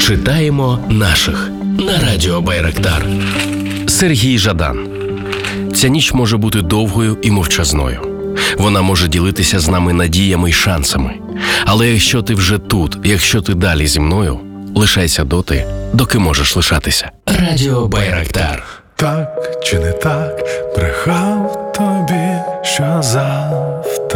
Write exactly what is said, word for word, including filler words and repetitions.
Читаємо наших на радіо Байрактар. Сергій Жадан. Ця ніч може бути довгою і мовчазною. Вона може ділитися з нами надіями й шансами. Але якщо ти вже тут, якщо ти далі зі мною, лишайся доти, доки можеш лишатися. Радіо Байрактар. Так чи не так, брехав тобі, що завтра